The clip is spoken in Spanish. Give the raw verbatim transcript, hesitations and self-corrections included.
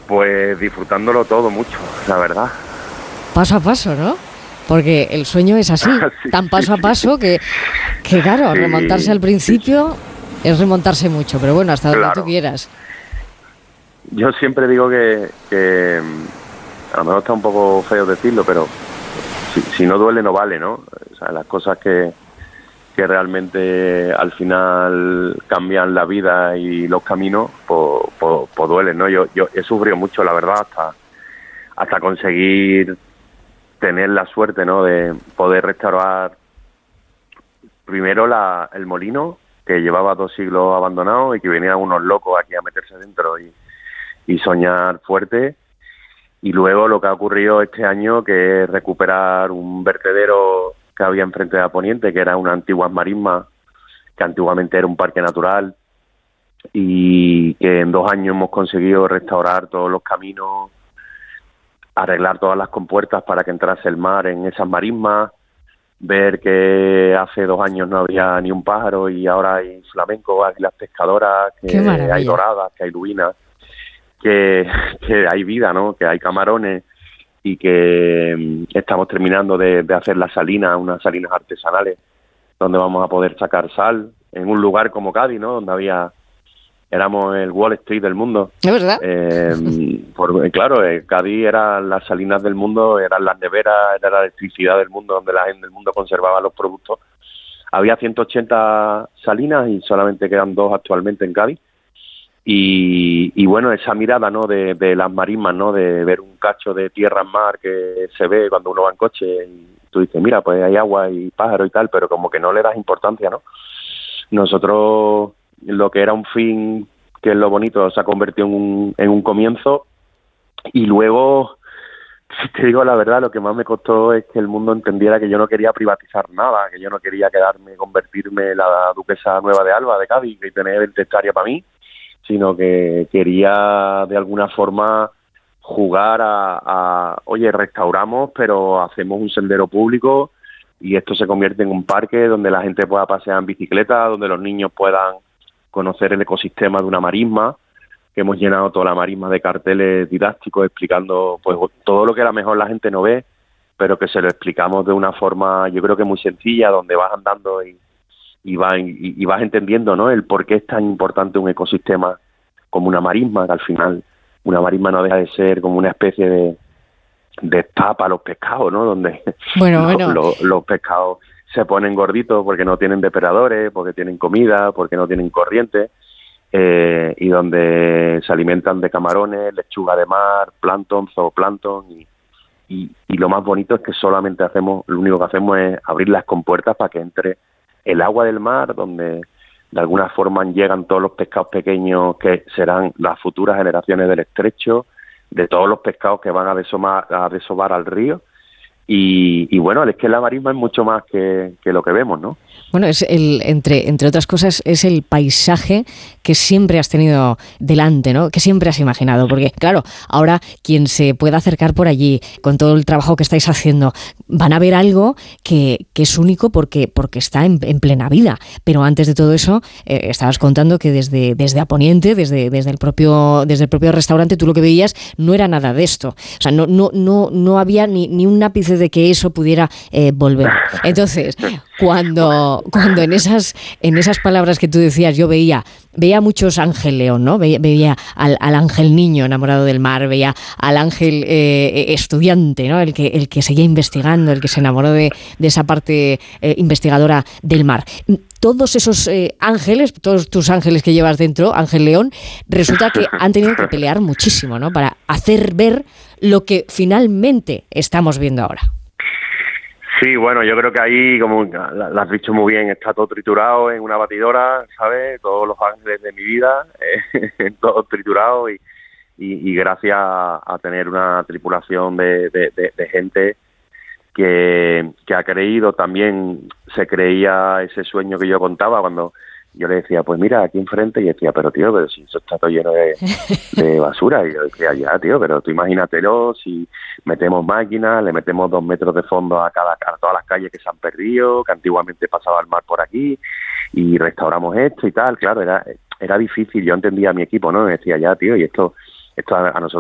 Pues disfrutándolo todo mucho, la verdad. Paso a paso, ¿no? Porque el sueño es así, sí, tan paso sí, a paso que, que claro, sí, remontarse al principio sí. es remontarse mucho, pero bueno, hasta donde claro. tú quieras. Yo siempre digo que, que a lo mejor está un poco feo decirlo, pero si, si no duele no vale, ¿no? O sea, las cosas que, que realmente al final cambian la vida y los caminos, pues, pues, pues duelen, ¿no? Yo, yo he sufrido mucho, la verdad, hasta, hasta conseguir tener la suerte, ¿no?, de poder restaurar primero la, el molino, que llevaba dos siglos abandonado y que venían unos locos aquí a meterse dentro y, y soñar fuerte. Y luego lo que ha ocurrido este año, que es recuperar un vertedero que había enfrente de Poniente, que era una antigua marisma, que antiguamente era un parque natural, y que en dos años hemos conseguido restaurar todos los caminos, arreglar todas las compuertas para que entrase el mar en esas marismas, ver que hace dos años no había ni un pájaro y ahora hay flamencos, águilas pescadoras, que hay doradas, que hay lubinas, que, que hay vida, ¿no?, que hay camarones, y que estamos terminando de, de hacer las salinas, unas salinas artesanales, donde vamos a poder sacar sal, en un lugar como Cádiz, ¿no?, donde había... éramos el Wall Street del mundo. ¿Es verdad? Eh, por, claro, eh, Cádiz eran las salinas del mundo, eran las neveras, era la electricidad del mundo, donde la gente del mundo conservaba los productos. Había ciento ochenta salinas y solamente quedan dos actualmente en Cádiz. Y, y bueno, esa mirada, ¿no?, de, de las marismas, ¿no?, de ver un cacho de tierra en mar que se ve cuando uno va en coche y tú dices, mira, pues hay agua y pájaro y tal, pero como que no le das importancia, ¿no? Nosotros... lo que era un fin, que es lo bonito, se ha convertido en un, en un comienzo. Y luego, si te digo la verdad, lo que más me costó es que el mundo entendiera que yo no quería privatizar nada, que yo no quería quedarme, convertirme en la duquesa nueva de Alba, de Cádiz, y tener veinte hectáreas para mí, sino que quería de alguna forma jugar a, a, oye, restauramos, pero hacemos un sendero público y esto se convierte en un parque donde la gente pueda pasear en bicicleta, donde los niños puedan conocer el ecosistema de una marisma, que hemos llenado toda la marisma de carteles didácticos explicando pues todo lo que a lo mejor la gente no ve, pero que se lo explicamos de una forma, yo creo que muy sencilla, donde vas andando y, y, vas, y, y vas entendiendo, ¿no?, el por qué es tan importante un ecosistema como una marisma, que al final una marisma no deja de ser como una especie de, de spa para los pescados, ¿no?, donde bueno, los, bueno. los, los pescados se ponen gorditos porque no tienen depredadores, porque tienen comida, porque no tienen corriente, eh, y donde se alimentan de camarones, lechuga de mar, plancton, zooplancton, y, y, y lo más bonito es que solamente hacemos, lo único que hacemos es abrir las compuertas para que entre el agua del mar, donde de alguna forma llegan todos los pescados pequeños que serán las futuras generaciones del estrecho, de todos los pescados que van a desomar, a desovar al río. Y, y bueno, es que la marisma es mucho más que, que lo que vemos, ¿no? Bueno, es el, entre, entre otras cosas, es el paisaje que siempre has tenido delante, ¿no?, que siempre has imaginado, porque claro, ahora quien se pueda acercar por allí, con todo el trabajo que estáis haciendo, van a ver algo que, que es único porque, porque está en, en plena vida, pero antes de todo eso, eh, estabas contando que desde, desde A Poniente, desde, desde, el propio, desde el propio restaurante, tú lo que veías no era nada de esto, o sea, no, no, no, no había ni, ni un ápice de que eso pudiera eh, volver. Entonces, cuando, cuando en esas, en esas palabras que tú decías, yo veía, veía muchos Ángel León, ¿no? Veía, veía al, al ángel niño enamorado del mar, veía al ángel eh, estudiante, ¿no?, el que, el que seguía investigando, el que se enamoró de, de esa parte eh, investigadora del mar. Todos esos eh, ángeles, todos tus ángeles que llevas dentro, Ángel León, resulta que han tenido que pelear muchísimo, ¿no?, para hacer ver lo que finalmente estamos viendo ahora. Sí, bueno, yo creo que ahí, como lo has dicho muy bien, está todo triturado en una batidora, ¿sabes? Todos los ángeles de mi vida, eh, todos triturados y, y, y gracias a tener una tripulación de, de, de, de gente que, que ha creído, también se creía ese sueño que yo contaba cuando yo le decía, pues mira, aquí enfrente, y decía, pero tío, pero si eso está todo lleno de, de basura, y yo decía, ya, tío, pero tú imagínatelo, si metemos máquinas, le metemos dos metros de fondo a cada a todas las calles que se han perdido, que antiguamente pasaba el mar por aquí, y restauramos esto y tal, claro, era era difícil, yo entendía a mi equipo, ¿no? Me decía, ya, tío, y esto, esto a, a nosotros